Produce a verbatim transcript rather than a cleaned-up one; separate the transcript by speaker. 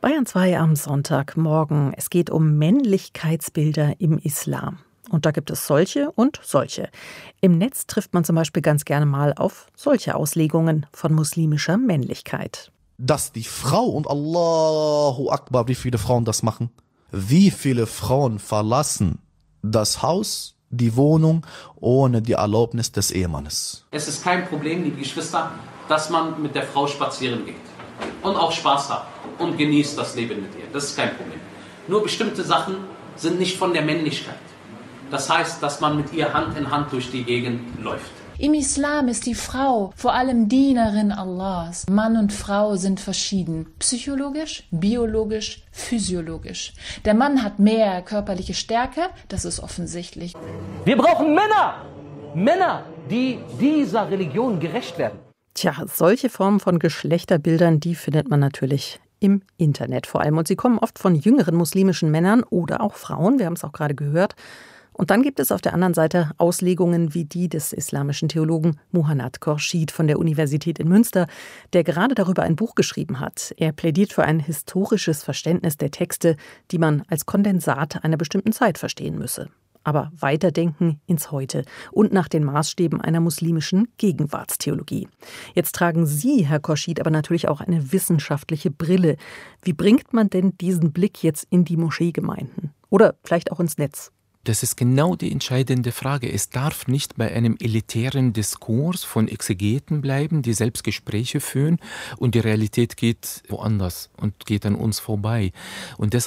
Speaker 1: Bayern zwei am Sonntagmorgen. Es geht um Männlichkeitsbilder im Islam. Und da gibt es solche und solche. Im Netz trifft man zum Beispiel ganz gerne mal auf solche Auslegungen von muslimischer Männlichkeit.
Speaker 2: Dass die Frau und Allahu Akbar, wie viele Frauen das machen. Wie viele Frauen verlassen das Haus, die Wohnung, ohne die Erlaubnis des Ehemannes.
Speaker 3: Es ist kein Problem, liebe Geschwister, dass man mit der Frau spazieren geht. Und auch Spaß hat und genießt das Leben mit ihr. Das ist kein Problem. Nur bestimmte Sachen sind nicht von der Männlichkeit. Das heißt, dass man mit ihr Hand in Hand durch die Gegend läuft.
Speaker 4: Im Islam ist die Frau vor allem Dienerin Allahs. Mann und Frau sind verschieden. Psychologisch, biologisch, physiologisch. Der Mann hat mehr körperliche Stärke, das ist offensichtlich.
Speaker 5: Wir brauchen Männer! Männer, die dieser Religion gerecht werden.
Speaker 1: Tja, solche Formen von Geschlechterbildern, die findet man natürlich im Internet vor allem. Und sie kommen oft von jüngeren muslimischen Männern oder auch Frauen. Wir haben es auch gerade gehört. Und dann gibt es auf der anderen Seite Auslegungen wie die des islamischen Theologen Muhannad Khorshid von der Universität in Münster, der gerade darüber ein Buch geschrieben hat. Er plädiert für ein historisches Verständnis der Texte, die man als Kondensat einer bestimmten Zeit verstehen müsse. Aber weiterdenken ins Heute und nach den Maßstäben einer muslimischen Gegenwartstheologie. Jetzt tragen Sie, Herr Khorshid, aber natürlich auch eine wissenschaftliche Brille. Wie bringt man denn diesen Blick jetzt in die Moscheegemeinden? Oder vielleicht auch ins Netz?
Speaker 6: Das ist genau die entscheidende Frage. Es darf nicht bei einem elitären Diskurs von Exegeten bleiben, die selbst Gespräche führen und die Realität geht woanders und geht an uns vorbei. Und deshalb